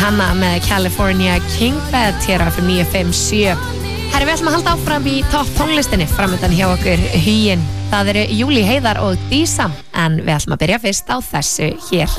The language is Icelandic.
Rihanna með California King Bed hér á FM 957. Herri, við ætlum að halda áfram í topp tónlistinni framöndan hjá okkur Huginn. Það eru Júlí Heiðar og Dísa, en við ætlum að byrja fyrst á þessu hér.